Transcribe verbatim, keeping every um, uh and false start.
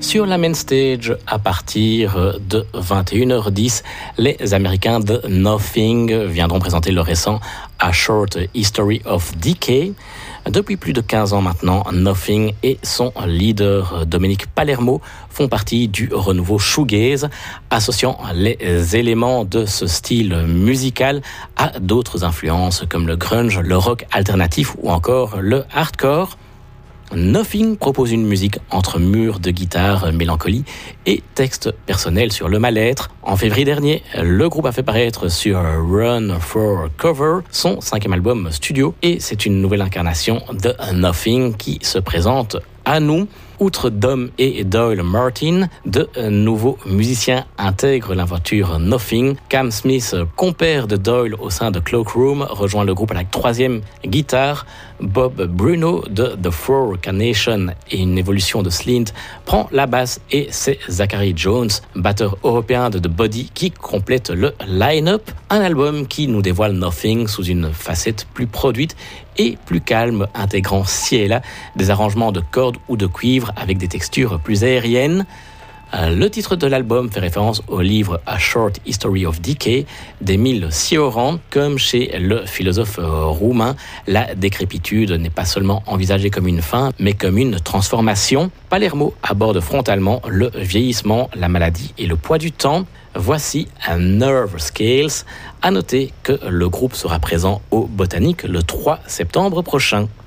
Sur la main stage, à partir de vingt et une heures dix, les Américains de Nothing viendront présenter le récent A Short History of Decay. Depuis plus de quinze ans maintenant, Nothing et son leader Dominique Palermo font partie du renouveau shoegaze, associant les éléments de ce style musical à d'autres influences comme le grunge, le rock alternatif ou encore le hardcore. Nothing propose une musique entre murs de guitare, mélancolie et textes personnels sur le mal-être. En février dernier, le groupe a fait paraître sur Run for Cover son cinquième album studio et c'est une nouvelle incarnation de Nothing qui se présente à nous. Outre Dom et Doyle Martin, de nouveaux musiciens intègrent l'aventure Nothing. Cam Smith, compère de Doyle au sein de Cloakroom, rejoint le groupe à la troisième guitare. Bob Bruno de The Four Carnation et une évolution de Slint prend la basse et c'est Zachary Jones, batteur européen de The Body, qui complète le line-up. Un album qui nous dévoile Nothing sous une facette plus produite et plus calme, intégrant ci et là des arrangements de cordes ou de cuivre avec des textures plus aériennes. Le titre de l'album fait référence au livre A Short History of Decay d'Émile Cioran. Comme chez le philosophe roumain, la décrépitude n'est pas seulement envisagée comme une fin, mais comme une transformation. Palermo aborde frontalement le vieillissement, la maladie et le poids du temps. Voici un Nerve Scales. À noter que le groupe sera présent au Botanique le trois septembre prochain.